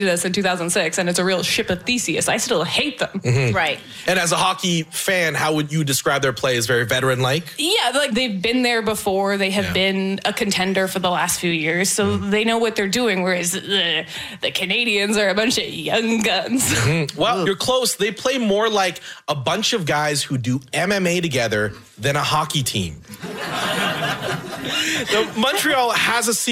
this in 2006, and it's a real ship of Theseus. I still hate them. Right. And as a hockey fan, how would you describe their play as very veteran-like? Yeah, like they've been there before. They have been a contender for the last few years, so they know what they're doing, whereas the Canadians are a bunch of young guns. Well, you're close. They play more like a bunch of guys who do MMA together than a hockey team. Montreal has a